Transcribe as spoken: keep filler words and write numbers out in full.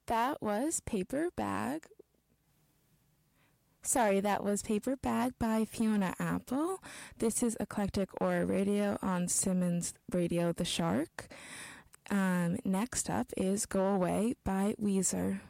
That was Paper Bag. Sorry, that was Paper Bag by Fiona Apple. This is Eclectic Aura Radio on Simmons Radio The Shark. Um, next up is Go Away by Weezer.